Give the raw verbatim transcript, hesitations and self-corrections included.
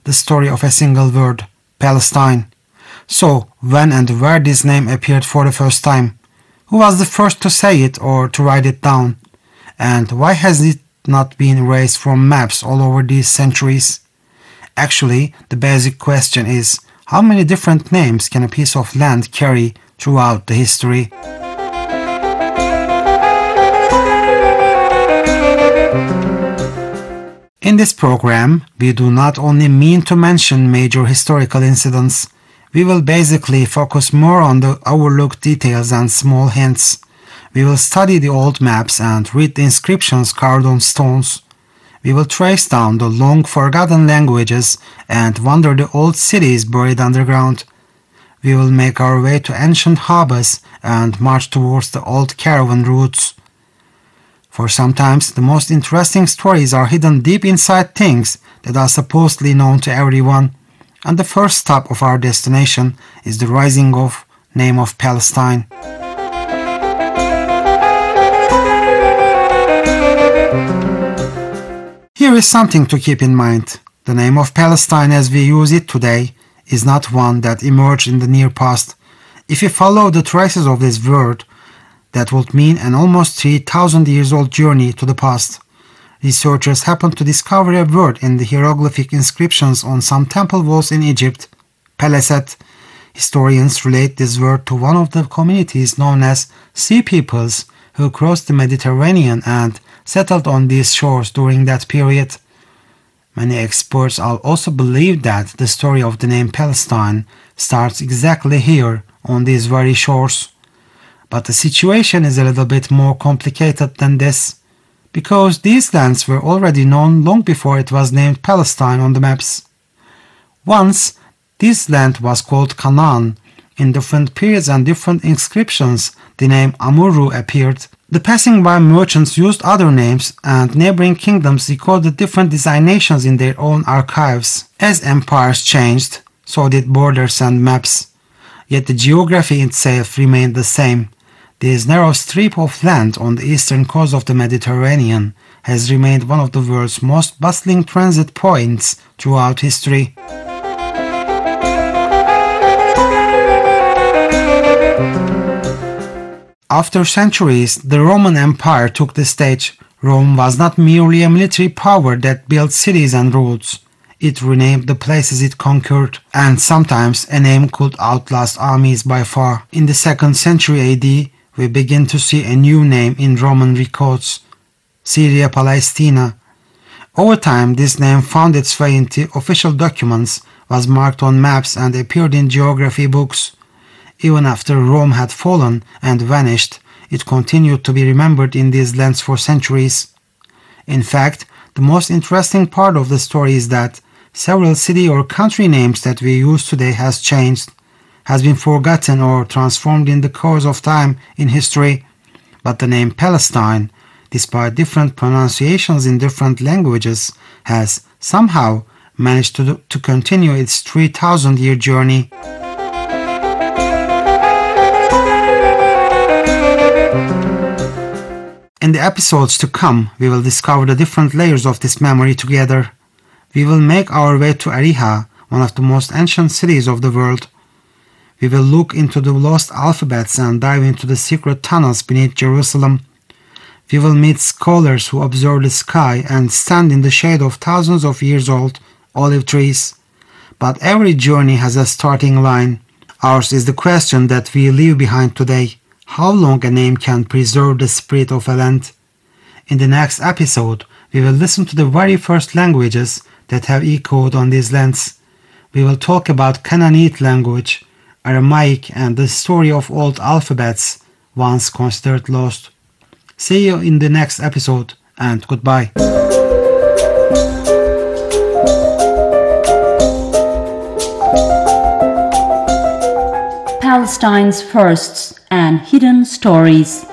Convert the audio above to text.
the story of a single word, Palestine. So, when and where this name appeared for the first time? Who was the first to say it or to write it down? And why has it not been erased from maps all over these centuries? Actually, the basic question is, how many different names can a piece of land carry throughout the history? In this program, we do not only mean to mention major historical incidents, we will basically focus more on the overlooked details and small hints. We will study the old maps and read the inscriptions carved on stones. We will trace down the long forgotten languages and wander the old cities buried underground. We will make our way to ancient harbors and march towards the old caravan routes. For sometimes the most interesting stories are hidden deep inside things that are supposedly known to everyone. And the first stop of our destination is the rising of name of Palestine. Here is something to keep in mind. The name of Palestine as we use it today is not one that emerged in the near past. If you follow the traces of this word, that would mean an almost three thousand years old journey to the past. Researchers happened to discover a word in the hieroglyphic inscriptions on some temple walls in Egypt, Peleset. Historians relate this word to one of the communities known as Sea Peoples who crossed the Mediterranean and settled on these shores during that period. Many experts also believe that the story of the name Palestine starts exactly here on these very shores. But the situation is a little bit more complicated than this, because these lands were already known long before it was named Palestine on the maps. Once, this land was called Canaan. In different periods and different inscriptions, the name Amurru appeared. The passing by merchants used other names, and neighboring kingdoms recorded different designations in their own archives. As empires changed, so did borders and maps. Yet the geography itself remained the same. This narrow strip of land on the eastern coast of the Mediterranean has remained one of the world's most bustling transit points throughout history. After centuries, the Roman Empire took the stage. Rome was not merely a military power that built cities and roads. It renamed the places it conquered, and sometimes a name could outlast armies by far. In the second century A D, we begin to see a new name in Roman records, Syria Palestina. Over time, this name found its way into official documents, was marked on maps and appeared in geography books. Even after Rome had fallen and vanished, it continued to be remembered in these lands for centuries. In fact, the most interesting part of the story is that several city or country names that we use today has changed, has been forgotten or transformed in the course of time in history. But the name Palestine, despite different pronunciations in different languages, has somehow managed to, to continue its three thousand year journey. In the episodes to come, we will discover the different layers of this memory together. We will make our way to Ariha, one of the most ancient cities of the world. We will look into the lost alphabets and dive into the secret tunnels beneath Jerusalem. We will meet scholars who observe the sky and stand in the shade of thousands of years old olive trees. But every journey has a starting line. Ours is the question that we leave behind today. How long a name can preserve the spirit of a land? In the next episode, we will listen to the very first languages that have echoed on these lands. We will talk about Canaanite language, Aramaic, and the story of old alphabets once considered lost. See you in the next episode, and goodbye. Palestine's Firsts and Hidden Stories.